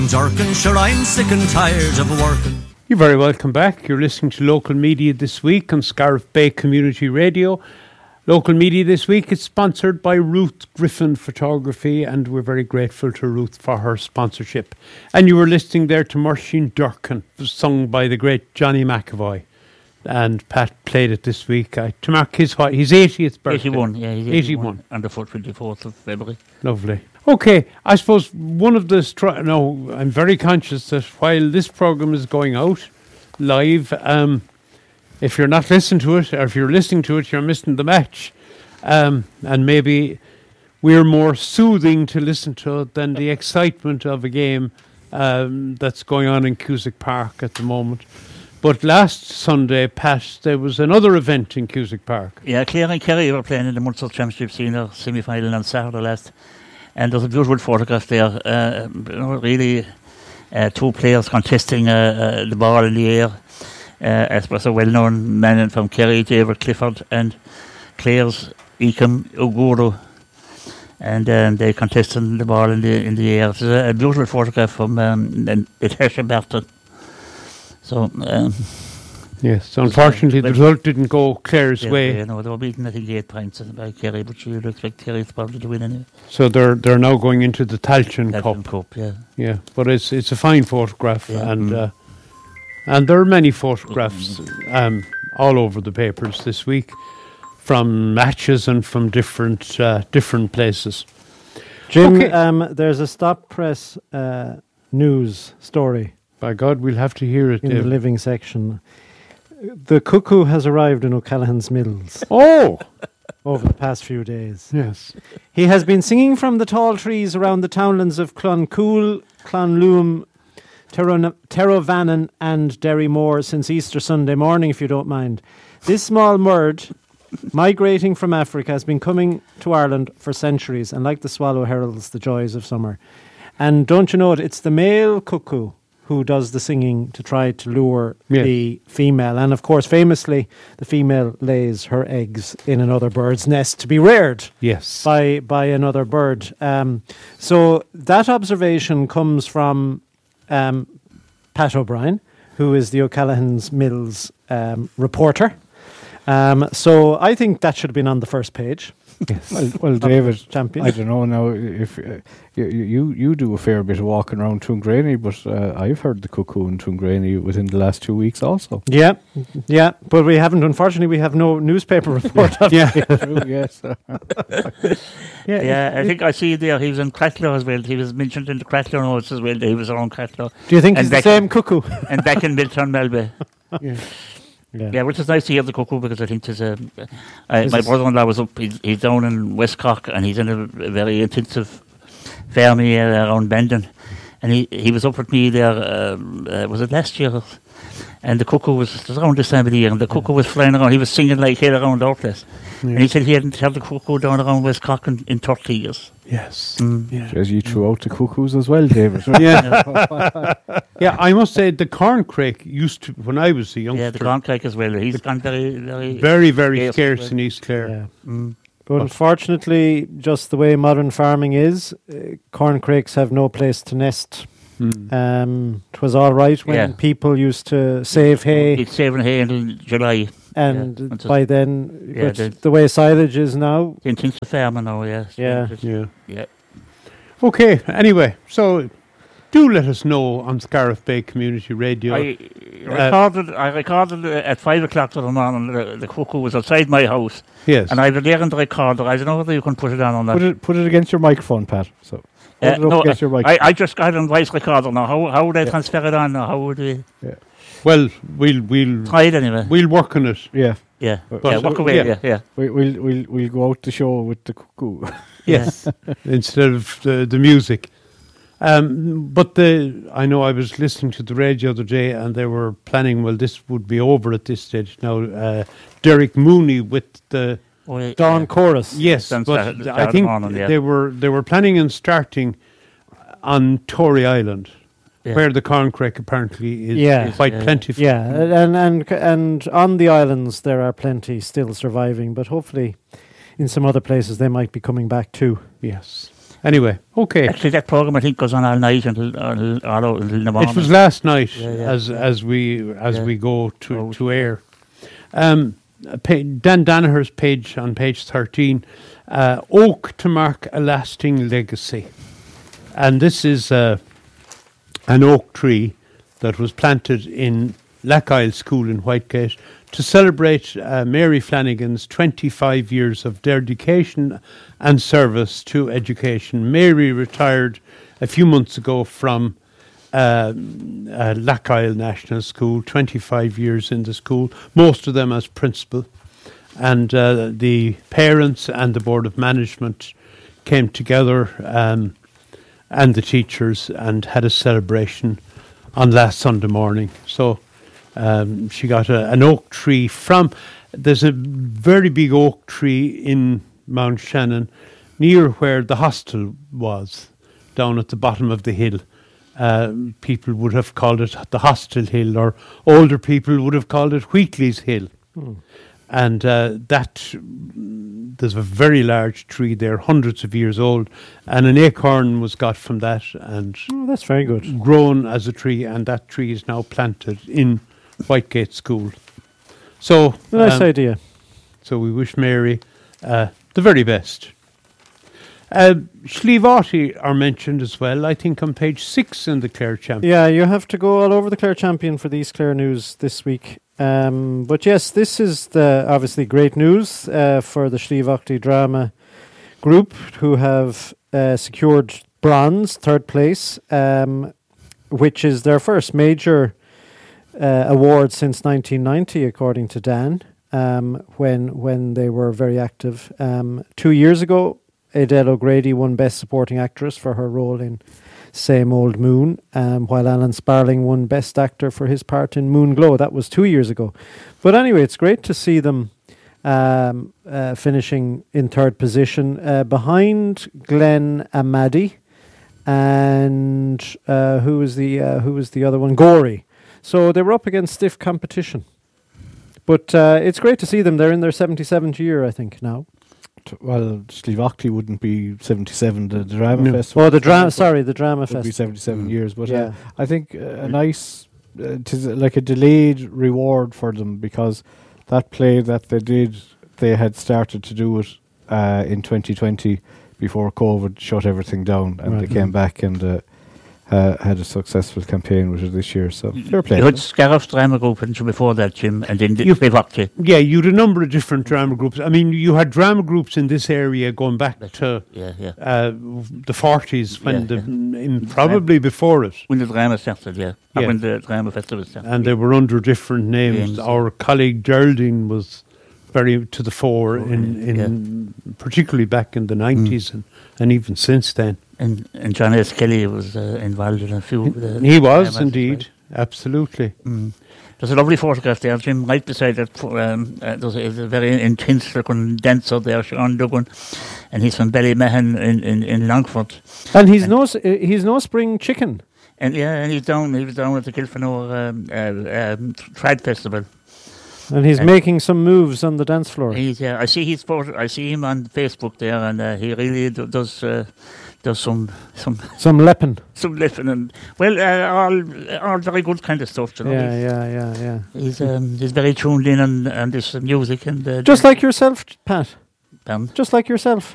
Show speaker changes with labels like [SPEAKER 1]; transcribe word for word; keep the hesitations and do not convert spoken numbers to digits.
[SPEAKER 1] Jerkin, sure I'm sick and tired of working.
[SPEAKER 2] You're very welcome back. You're listening to Local Media This Week on Scariff Bay Community Radio. Local Media This Week is sponsored by Ruth Griffin Photography, and we're very grateful to Ruth for her sponsorship. And you were listening there to Mursheen Durkin, sung by the great Johnny McAvoy. And Pat played it this week uh, to mark his what, his eightieth birthday.
[SPEAKER 3] eighty-one, yeah, he's
[SPEAKER 2] eighty-one.
[SPEAKER 3] eighty-one. On the twenty-fourth of February.
[SPEAKER 2] Lovely. Okay, I suppose one of the... Stri- no, I'm very conscious that while this programme is going out live, um, if you're not listening to it, or if you're listening to it, you're missing the match. Um, and maybe we're more soothing to listen to than the excitement of a game um, that's going on in Cusack Park at the moment. But last Sunday, Pat, there was another event in Cusack Park.
[SPEAKER 3] Yeah, Clare and Kerry were playing in the Munster Championship senior semi-final on Saturday last. And there's a beautiful photograph there. Uh, you know, really, uh, two players contesting uh, uh, the ball in the air. Uh, as was a well-known man from Kerry, David Clifford, and Clare's Eakham Uguru. And um, they contesting the ball in the in the air. It's a, a beautiful photograph from um, Natasha Barton. So, um,
[SPEAKER 2] yes, so unfortunately the result didn't go Clare's
[SPEAKER 3] yeah,
[SPEAKER 2] way.
[SPEAKER 3] Yeah, no, they were beaten, I think, eight points by Kerry, but you would expect Kerry probably to win anyway.
[SPEAKER 2] So they're they're now going into the Tailteann
[SPEAKER 3] Tailteann
[SPEAKER 2] Cup.
[SPEAKER 3] Cup, yeah.
[SPEAKER 2] Yeah, but it's it's a fine photograph,
[SPEAKER 3] Yeah.
[SPEAKER 2] and
[SPEAKER 3] Mm.
[SPEAKER 2] uh, and there are many photographs um, all over the papers this week from matches and from different uh, different places.
[SPEAKER 4] Jim,
[SPEAKER 2] Okay.
[SPEAKER 4] um, there's a stop press uh, news story
[SPEAKER 2] By God, we'll have to hear it.
[SPEAKER 4] in
[SPEAKER 2] Dave.
[SPEAKER 4] the living section. The cuckoo has arrived in O'Callaghan's Mills
[SPEAKER 2] Oh,
[SPEAKER 4] over the past few days.
[SPEAKER 2] yes.
[SPEAKER 4] He has been singing from the tall trees around the townlands of Cloncool, Clonluam, Terron- Terrovannon and Derrymore since Easter Sunday morning, if you don't mind. This small bird, migrating from Africa, has been coming to Ireland for centuries, and like the swallow heralds the joys of summer. And don't you know it, it's the male cuckoo who does the singing to try to lure
[SPEAKER 2] Yeah.
[SPEAKER 4] the female. And of course, famously, the female lays her eggs in another bird's nest to be reared
[SPEAKER 2] Yes.
[SPEAKER 4] by by another bird. Um, so that observation comes from um, Pat O'Brien, who is the O'Callaghan's Mills um, reporter. Um, so I think that should have been on the first page.
[SPEAKER 2] Yes.
[SPEAKER 5] Well, well, David,
[SPEAKER 4] Champion.
[SPEAKER 5] I don't know now if uh, you, you you do a fair bit of walking around Toongraney, but uh, I've heard the cuckoo in Toongraney within the last two weeks also.
[SPEAKER 4] Yeah, yeah, but we haven't. Unfortunately, we have no newspaper report. of
[SPEAKER 2] Yeah.
[SPEAKER 4] it.
[SPEAKER 5] True, yes.
[SPEAKER 4] yeah,
[SPEAKER 3] Yeah, I think I see there he was in Cracklow as well. He was mentioned in the Cracklow notes as well. That he was around Cracklow.
[SPEAKER 4] Do you think
[SPEAKER 3] And
[SPEAKER 4] it's the
[SPEAKER 3] back-
[SPEAKER 4] same cuckoo?
[SPEAKER 3] And back in Milton Melby.
[SPEAKER 2] Yeah.
[SPEAKER 3] Yeah, which is nice to hear the cuckoo because I think there's a. Uh,
[SPEAKER 4] This
[SPEAKER 3] my
[SPEAKER 4] is-
[SPEAKER 3] brother-in-law was up. He's, he's down in West Cork and he's in a, a very intensive farm area around Bandon, and he, he was up with me there. Um, uh, was it last year? And the cuckoo was, it was around this time of the year, and the cuckoo was flying around. He was singing like hell around our place, and he said he hadn't heard the cuckoo down around West Cork in, in thirty years.
[SPEAKER 2] Yes.
[SPEAKER 3] Mm.
[SPEAKER 2] Yeah.
[SPEAKER 5] As you threw out the cuckoos as well, David.
[SPEAKER 2] Yeah. Yeah, I must say the corncrake used to, when I was a youngster,
[SPEAKER 3] Yeah, the corncrake as well. He's gone very, very,
[SPEAKER 2] very, very
[SPEAKER 3] scarce
[SPEAKER 2] scarce
[SPEAKER 3] as
[SPEAKER 2] in
[SPEAKER 3] well.
[SPEAKER 2] East Clare.
[SPEAKER 4] Yeah.
[SPEAKER 3] Mm.
[SPEAKER 4] But unfortunately, just the way modern farming is, uh, corncrakes have no place to nest.
[SPEAKER 2] Mm.
[SPEAKER 4] Um, it was all right when
[SPEAKER 3] Yeah.
[SPEAKER 4] people used to save hay,
[SPEAKER 3] He's saving hay until July.
[SPEAKER 4] and
[SPEAKER 3] yeah, until-
[SPEAKER 4] by then,
[SPEAKER 3] Yeah,
[SPEAKER 4] with
[SPEAKER 3] the-
[SPEAKER 4] the way silage is now,
[SPEAKER 3] The intensive farming now, yeah.
[SPEAKER 4] Yeah.
[SPEAKER 2] Yeah.
[SPEAKER 3] Yeah.
[SPEAKER 2] Okay, anyway, so do let us know on Scariff Bay Community Radio.
[SPEAKER 3] I recorded. I recorded uh, at five o'clock in the morning. The, the cuckoo was outside my house,
[SPEAKER 2] yes.
[SPEAKER 3] and I was there in the recorder. I don't know whether you can put it on or not.
[SPEAKER 5] Put it put it against your microphone, Pat. So
[SPEAKER 3] Uh,
[SPEAKER 5] hold it up
[SPEAKER 3] no,
[SPEAKER 5] against your
[SPEAKER 3] I,
[SPEAKER 5] microphone.
[SPEAKER 3] I just got it on voice recorder now. How how would I
[SPEAKER 5] Yeah.
[SPEAKER 3] transfer it on now? How would we
[SPEAKER 2] well, we'll we'll
[SPEAKER 3] try it anyway?
[SPEAKER 2] we'll work on it.
[SPEAKER 5] yeah,
[SPEAKER 3] yeah,
[SPEAKER 5] But-
[SPEAKER 3] yeah. Walk away.
[SPEAKER 2] yeah.
[SPEAKER 3] Yeah, yeah.
[SPEAKER 5] we, we'll we'll we'll go out the show with the cuckoo.
[SPEAKER 2] Yes, instead of the, the music. Um, but the I know I was listening to the radio the other day, and they were planning. Well, this would be over at this stage now. Uh, Derek Mooney with the
[SPEAKER 3] Oh, yeah,
[SPEAKER 4] Dawn
[SPEAKER 3] yeah.
[SPEAKER 4] Chorus.
[SPEAKER 2] yes,
[SPEAKER 3] Since
[SPEAKER 2] but
[SPEAKER 3] Saturday-
[SPEAKER 2] I
[SPEAKER 3] Saturday
[SPEAKER 2] think
[SPEAKER 3] morning, yeah.
[SPEAKER 2] they were they were planning on starting on Tory Island,
[SPEAKER 3] Yeah.
[SPEAKER 2] where the corncrake apparently is
[SPEAKER 4] Yeah.
[SPEAKER 2] quite
[SPEAKER 3] Yeah.
[SPEAKER 2] plentiful.
[SPEAKER 4] Yeah, and and and on the islands there are plenty still surviving, but hopefully in some other places they might be coming back too.
[SPEAKER 2] Yes. Anyway, okay.
[SPEAKER 3] Actually, that program I think goes on all night until all, all out until the morning.
[SPEAKER 2] It was last night
[SPEAKER 3] Yeah, yeah,
[SPEAKER 2] as
[SPEAKER 3] yeah.
[SPEAKER 2] as we as
[SPEAKER 3] Yeah.
[SPEAKER 2] we go to,
[SPEAKER 3] Oh.
[SPEAKER 2] to air. Um, pa- Dan Danaher's page on page thirteen, uh, oak to mark a lasting legacy, and this is uh, an oak tree that was planted in Lackisle School in Whitegate to celebrate uh, Mary Flanagan's twenty-five years of dedication and service to education. Mary retired a few months ago from uh, uh, Lackisle National School, twenty-five years in the school, most of them as principal. And uh, the parents and the Board of Management came together um, and the teachers and had a celebration on last Sunday morning. So um, she got a, an oak tree from, there's a very big oak tree in Mount Shannon near where the hostel was, down at the bottom of the hill. Uh, people would have called it the Hostel Hill, or older people would have called it Wheatley's Hill.
[SPEAKER 4] Hmm.
[SPEAKER 2] And uh, that, there's a very large tree there, hundreds of years old, and an acorn was got from that and
[SPEAKER 4] Oh, that's very good.
[SPEAKER 2] grown as a tree, and that tree is now planted in Whitegate School. So,
[SPEAKER 4] Nice
[SPEAKER 2] um,
[SPEAKER 4] idea.
[SPEAKER 2] so we wish Mary uh, the very best. Uh, Slievati are mentioned as well, I think on page six in the Clare Champion.
[SPEAKER 4] Yeah, you have to go all over the Clare Champion for these Clare news this week. Um, but yes, this is the obviously great news uh, for the Slievachty Drama group, who have uh, secured bronze, third place, um, which is their first major uh, award since nineteen ninety, according to Dan, um, when when they were very active. Um, two years ago, Adele O'Grady won Best Supporting Actress for her role in Same Old Moon, um, while Alan Sparling won Best Actor for his part in Moon Glow. That was two years ago. But anyway, it's great to see them um, uh, finishing in third position uh, behind Glenn Amadi and uh, who was the uh, who was the other one? Gorey. So they were up against stiff competition. But uh, it's great to see them. They're in their seventy-seventh year, I think, now.
[SPEAKER 5] T- Well, Slievachty wouldn't be seventy-seven. The drama
[SPEAKER 2] No.
[SPEAKER 5] festival.
[SPEAKER 4] Oh, the drama. Sorry, the drama
[SPEAKER 5] would be
[SPEAKER 4] festival.
[SPEAKER 5] seventy-seven
[SPEAKER 2] Mm.
[SPEAKER 5] years. But
[SPEAKER 4] Yeah.
[SPEAKER 5] uh, I think uh, a nice, uh, tis like a delayed reward for them, because that play that they did, they had started to do it uh, in twenty twenty before COVID shut everything down, and
[SPEAKER 4] Right.
[SPEAKER 5] they came back and uh, uh, had a successful campaign with it this year. So fair play.
[SPEAKER 3] You had Scariff's drama group and before that, Jim, and then the
[SPEAKER 2] You-
[SPEAKER 3] Slievachty.
[SPEAKER 2] Yeah, you had a number of different drama groups. I mean, you had drama groups in this area going back to
[SPEAKER 3] Yeah, yeah.
[SPEAKER 2] uh, the forties, when
[SPEAKER 3] Yeah,
[SPEAKER 2] the
[SPEAKER 3] yeah.
[SPEAKER 2] in probably before it,
[SPEAKER 3] When the drama started, yeah.
[SPEAKER 2] Yeah.
[SPEAKER 3] When the drama festival started.
[SPEAKER 2] and they were under different names.
[SPEAKER 3] Names, yeah.
[SPEAKER 2] Our colleague Geraldine was very to the fore
[SPEAKER 3] Oh,
[SPEAKER 2] in, in
[SPEAKER 3] yeah.
[SPEAKER 2] particularly back in the nineties and, and even since then.
[SPEAKER 3] And, and John S. Kelly was uh, involved in a few of the
[SPEAKER 2] He was
[SPEAKER 3] dramas as
[SPEAKER 2] indeed, absolutely.
[SPEAKER 3] well. Mm. There's a lovely photograph there, Jim, right beside that. fo- Um, uh, there's a, a very intense looking dancer there, Sean Duggan, and he's from Ballymahan in, in, in Longford.
[SPEAKER 4] And he's no s- uh, he's no spring chicken.
[SPEAKER 3] And yeah, and he's down, he was down at the Kilfenor um, uh, um, Trad Festival.
[SPEAKER 4] And he's
[SPEAKER 3] And-
[SPEAKER 4] making some moves on the dance floor.
[SPEAKER 3] He's, yeah, I see his photo, I see him on Facebook there, and uh, he really do, does uh, does some some
[SPEAKER 4] Some leppin.
[SPEAKER 3] some lifting and well, uh, all all very good kind of stuff. You know,
[SPEAKER 4] Yeah,
[SPEAKER 3] he's,
[SPEAKER 4] yeah, yeah, yeah.
[SPEAKER 3] he's um, he's very tuned in on on this music and uh,
[SPEAKER 4] Just like yourself, Pat.
[SPEAKER 3] um,
[SPEAKER 4] Just like yourself.